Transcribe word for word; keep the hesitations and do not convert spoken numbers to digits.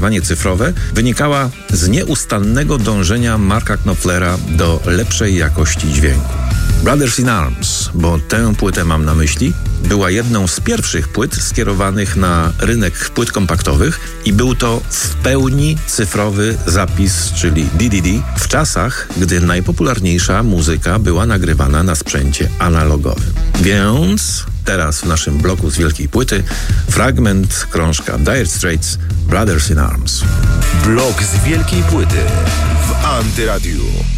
nagrywanie cyfrowe wynikała z nieustannego dążenia Marka Knopflera do lepszej jakości dźwięku. Brothers in Arms, bo tę płytę mam na myśli, była jedną z pierwszych płyt skierowanych na rynek płyt kompaktowych i był to w pełni cyfrowy zapis, czyli D D D, w czasach, gdy najpopularniejsza muzyka była nagrywana na sprzęcie analogowym. Więc teraz w naszym bloku z wielkiej płyty fragment krążka Dire Straits Brothers in Arms. Blok z wielkiej płyty w Antyradiu.